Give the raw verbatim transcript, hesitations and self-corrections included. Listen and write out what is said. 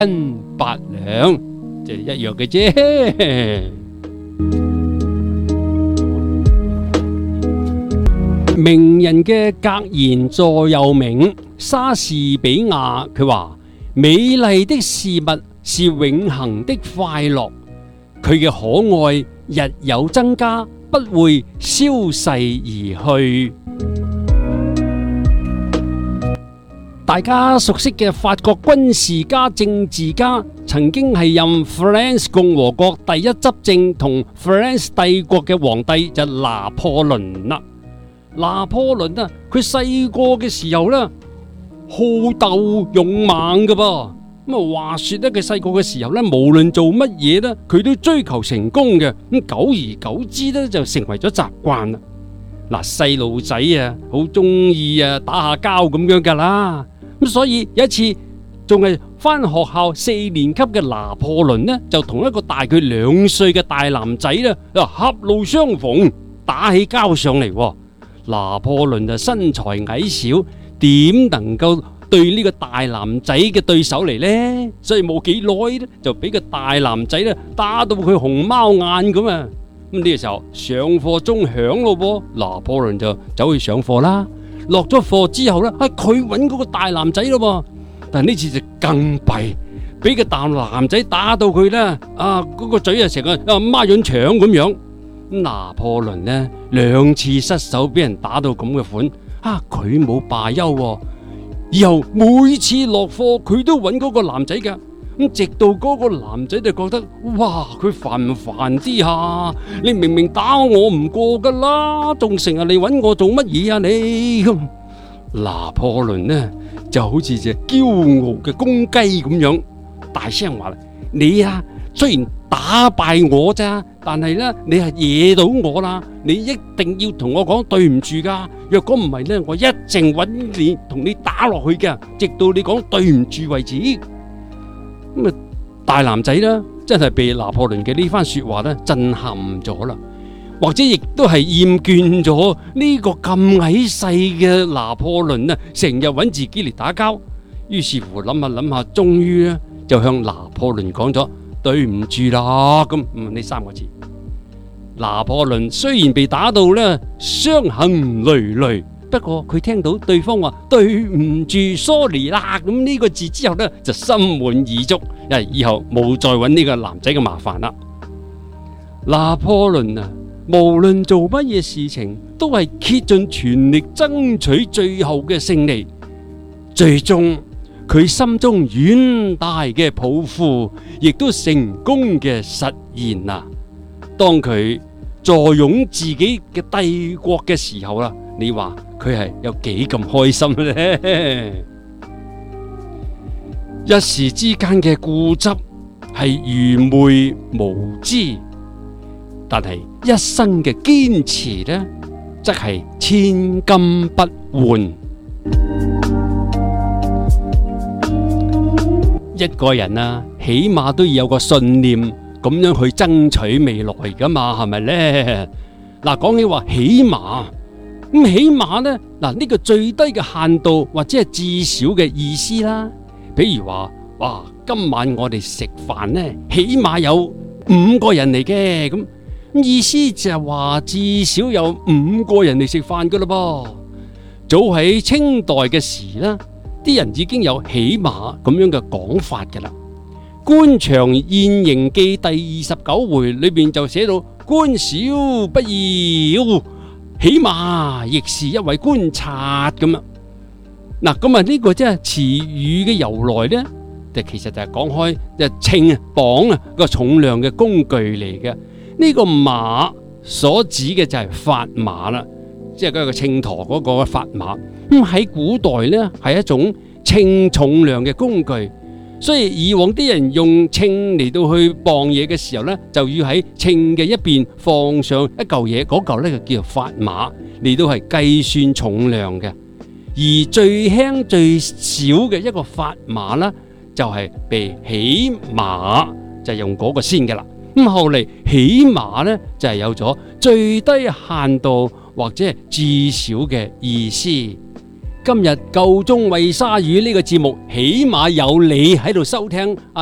斤八兩，就一樣嘅啫。名人嘅格言座右銘，莎士比亞佢話：美麗的事物是永恆的快樂，佢嘅可愛日有增加，不會消逝而去。大家熟悉嘅法國軍事家、政治家，曾經係任弗蘭斯共和國第一執政同弗蘭斯帝國嘅皇帝就拿破崙啦。拿破崙啊，佢細個嘅時候呢，好鬥勇猛噶噃。咁啊，話說咧，佢細個嘅時候呢，無論做乜嘢呢，佢都追求成功嘅。咁久而久之呢，就成為咗習慣啦。嗱，細路仔啊，好中意啊打下交咁樣噶啦。咁所以有一次仲係翻學校四年級嘅拿破崙呢，就同一個大佢兩歲嘅大男仔呢，狹路相逢，打起交上嚟。拿破崙就身材矮小，點能夠對呢個大男仔嘅對手嚟呢？所以冇幾耐呢，就俾個大男仔呢打到佢熊貓眼咁啊！咁呢個時候上課鐘響咯噃，拿破崙就走去上課啦。落咗課之後呢，係佢揾嗰個大男仔咯，但係呢次就更弊，俾個大男仔打到佢呢，啊嗰、嗰個嘴啊成個啊孖潤腸咁樣。拿破崙呢兩次失手俾人打到咁嘅款，啊佢冇罷休，以後每次落課佢都揾嗰個男仔噶。咁直到嗰個男仔就覺得，哇佢煩唔煩啲下？你明明打我唔過噶啦，仲成日嚟揾我做乜嘢啊你？咁拿破崙呢就好似隻驕傲嘅公雞咁樣，大聲話：你啊，雖然打敗我咋，但係呢你係惹到我啦，你一定要同我講對唔住噶。若果唔係呢，我一直揾你同你打落去嘅，直到你講對唔住為止。咁啊，大男仔呢真係被拿破崙嘅呢番說話呢震撼咗啦，或者亦都係厭倦咗呢個咁矮細嘅拿破崙啊，成日揾自己嚟打交。於是乎諗下諗下，終於呢就向拿破崙講咗對唔住啦。咁呢三個字，拿破崙雖然被打到呢傷痕累累，不過佢聽到對方話對唔住 sorry 啦，咁呢個字之後呢，就心滿意足，以後冇再揾呢個男仔嘅麻煩啦。拿破崙啊，無論做乜嘢事情，都係竭盡全力爭取最後嘅勝利。最終佢心中遠大嘅抱負，亦都成功嘅實現啦。當佢坐擁自己嘅帝國嘅時候啦，你話佢係有幾咁開心呢？一時之間嘅固執係愚昧無知，但係一生嘅堅持呢，則係千金不換。一個人啊，起碼都要有個信念，咁樣去爭取未來噶嘛，係咪呢？嗱，講起話起碼。咁起碼呢，嗱、這、呢個最低嘅限度或者係至少嘅意思啦。比如話，哇，今晚我哋食飯呢，起碼有五個人嚟嘅，咁意思就係話至少有五個人嚟食飯噶啦噃。早喺清代嘅時啦，啲人已經有起碼咁樣嘅講法噶啦。《官場現形記》第二十九回裏邊就寫到：官少不要，起碼亦是一位觀察咁啊！嗱，咁啊呢個即係詞語嘅由來呢，就其實就係講開就稱啊磅啊個重量嘅工具嚟嘅。呢個碼所指嘅就係法碼啦，即係嗰個秤砣嗰個法碼。咁喺古代呢係一種稱重量嘅工具，所以以往啲人用秤嚟到去磅嘢嘅時候呢，就要喺秤嘅一邊放上一嚿嘢，嗰嚿呢就叫做法碼，嚟到係計算重量嘅。而最輕最少嘅一個法碼呢，就係被起碼，就係用嗰個先嘅啦。咁後嚟起碼呢，就係有咗最低限度或者係至少嘅意思。 今日夠鐘餵鯊魚呢個節目，起碼有你喺度收聽。